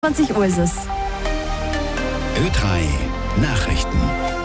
20 Uhr ist es. Ö3 Nachrichten.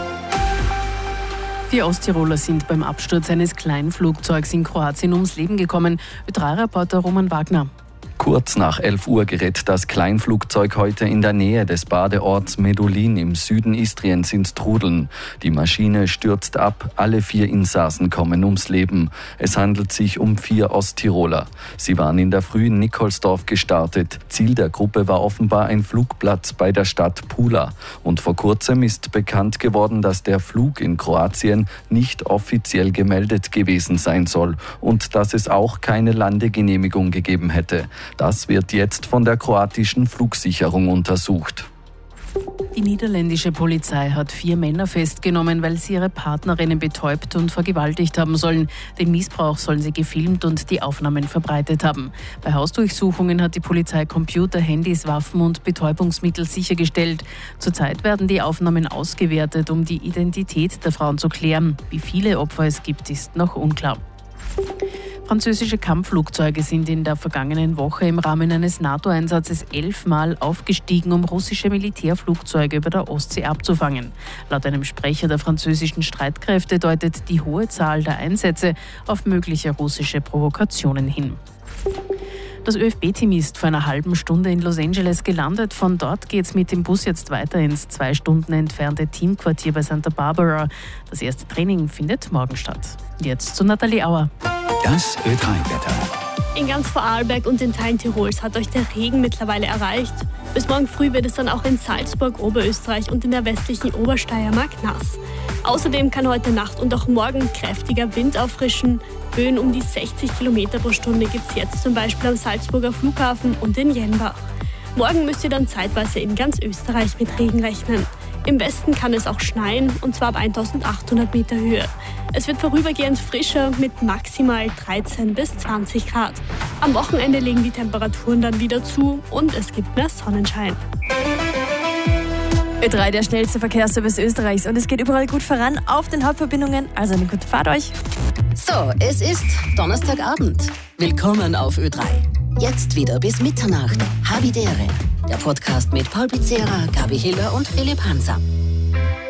4 Osttiroler sind beim Absturz eines Kleinflugzeugs in Kroatien ums Leben gekommen. Ö3-Reporter Roman Wagner. Kurz nach 11 Uhr gerät das Kleinflugzeug heute in der Nähe des Badeorts Medulin im Süden Istriens ins Trudeln. Die Maschine stürzt ab, alle 4 Insassen kommen ums Leben. Es handelt sich um 4 Osttiroler. Sie waren in der Früh in Nikolsdorf gestartet. Ziel der Gruppe war offenbar ein Flugplatz bei der Stadt Pula. Und vor kurzem ist bekannt geworden, dass der Flug in Kroatien nicht offiziell gemeldet gewesen sein soll und dass es auch keine Landegenehmigung gegeben hätte. Das wird jetzt von der kroatischen Flugsicherung untersucht. Die niederländische Polizei hat 4 Männer festgenommen, weil sie ihre Partnerinnen betäubt und vergewaltigt haben sollen. Den Missbrauch sollen sie gefilmt und die Aufnahmen verbreitet haben. Bei Hausdurchsuchungen hat die Polizei Computer, Handys, Waffen und Betäubungsmittel sichergestellt. Zurzeit werden die Aufnahmen ausgewertet, um die Identität der Frauen zu klären. Wie viele Opfer es gibt, ist noch unklar. Französische Kampfflugzeuge sind in der vergangenen Woche im Rahmen eines NATO-Einsatzes 11-mal aufgestiegen, um russische Militärflugzeuge über der Ostsee abzufangen. Laut einem Sprecher der französischen Streitkräfte deutet die hohe Zahl der Einsätze auf mögliche russische Provokationen hin. Das ÖFB-Team ist vor einer halben Stunde in Los Angeles gelandet. Von dort geht es mit dem Bus jetzt weiter ins 2 Stunden entfernte Teamquartier bei Santa Barbara. Das erste Training findet morgen statt. Jetzt zu Nathalie Auer. Das Ö3-Wetter. In ganz Vorarlberg und in Teilen Tirols hat euch der Regen mittlerweile erreicht. Bis morgen früh wird es dann auch in Salzburg, Oberösterreich und in der westlichen Obersteiermark nass. Außerdem kann heute Nacht und auch morgen kräftiger Wind auffrischen. Böen um die 60 km pro Stunde gibt es jetzt zum Beispiel am Salzburger Flughafen und in Jenbach. Morgen müsst ihr dann zeitweise in ganz Österreich mit Regen rechnen. Im Westen kann es auch schneien, und zwar ab 1800 Meter Höhe. Es wird vorübergehend frischer mit maximal 13 bis 20 Grad. Am Wochenende legen die Temperaturen dann wieder zu und es gibt mehr Sonnenschein. Ö3, der schnellste Verkehrsservice Österreichs, und es geht überall gut voran auf den Hauptverbindungen. Also eine gute Fahrt euch. So, es ist Donnerstagabend. Willkommen auf Ö3. Jetzt wieder bis Mitternacht. Havidere. Der Podcast mit Paul Pizzera, Gabi Hiller und Philipp Hanser.